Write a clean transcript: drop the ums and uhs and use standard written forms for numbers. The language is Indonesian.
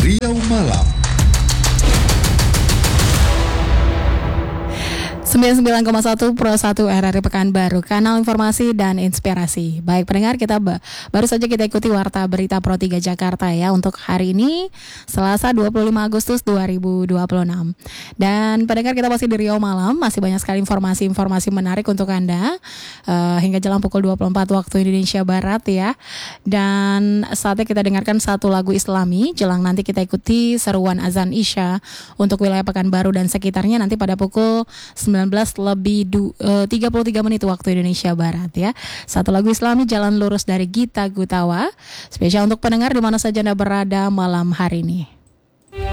Riau Malam. 99,1 Pro 1 RRI Pekanbaru, kanal informasi dan inspirasi. Baik pendengar, kita baru saja kita ikuti Warta Berita Pro 3 Jakarta ya untuk hari ini Selasa 25 Agustus 2026. Dan pendengar, kita masih di Riau Malam, masih banyak sekali informasi-informasi menarik untuk Anda hingga jelang pukul 24 waktu Indonesia Barat ya. Dan saatnya kita dengarkan satu lagu Islami, jelang nanti kita ikuti seruan azan Isya untuk wilayah Pekanbaru dan sekitarnya nanti pada pukul 19:33 waktu Indonesia Barat ya. Satu lagu Islami, Jalan Lurus dari Gita Gutawa, spesial untuk pendengar di mana saja Anda berada malam hari ini.